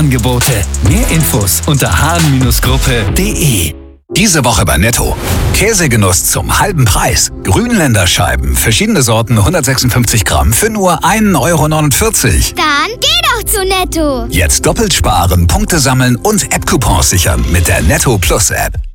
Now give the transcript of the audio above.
Angebote. Mehr Infos unter hahn-gruppe.de. Diese Woche bei Netto. Käsegenuss zum halben Preis. Grünländer Scheiben, verschiedene Sorten, 156 Gramm für nur 1,49 €. Dann geh doch zu Netto. Jetzt doppelt sparen, Punkte sammeln und App-Coupons sichern mit der Netto Plus App.